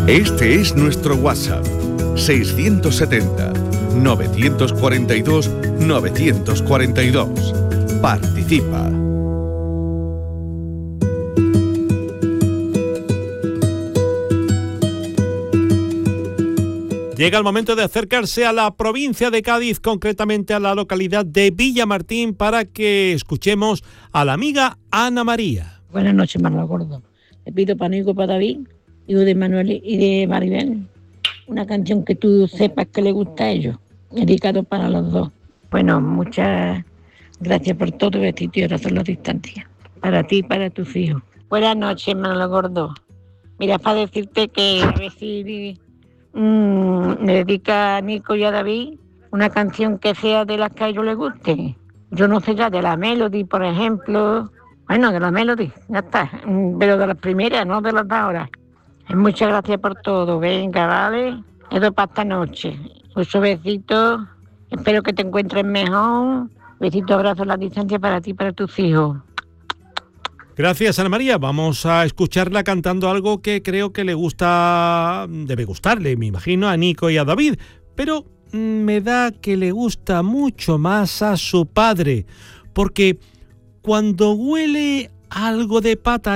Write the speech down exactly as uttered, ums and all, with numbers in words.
Este es nuestro WhatsApp, seiscientos setenta, novecientos cuarenta y dos, novecientos cuarenta y dos. Participa. Llega el momento de acercarse a la provincia de Cádiz, concretamente a la localidad de Villamartín, para que escuchemos a la amiga Ana María. Buenas noches, Manolo Gordo. Le pido para Nico y para David, hijo de Manuel y de Maribel, una canción que tú sepas que le gusta a ellos, dedicado para los dos. Bueno, muchas gracias por todo, besito y abrazos a la distancia. Para ti y para tus hijos. Buenas noches, Manolo Gordo. Mira, para decirte que a ver si mmm, me dedica a Nico y a David una canción que sea de las que a ellos les guste. Yo no sé ya, de la Melody, por ejemplo. Bueno, de la Melody, ya está. Pero de las primeras, no de las de ahora. Muchas gracias por todo. Venga, vale. Eso para esta noche. Muchos besitos. Espero que te encuentres mejor. Besitos, abrazos a la distancia para ti y para tus hijos. Gracias, Ana María. Vamos a escucharla cantando algo que creo que le gusta, debe gustarle, me imagino, a Nico y a David. Pero me da que le gusta mucho más a su padre. Porque cuando huele algo de pata